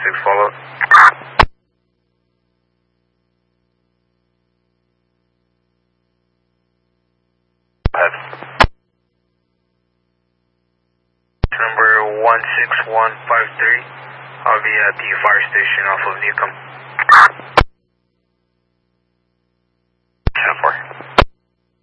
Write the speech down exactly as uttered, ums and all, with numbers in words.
six, follow. Ahead. Number one six one five three. I'll be at the fire station off of Newcomb.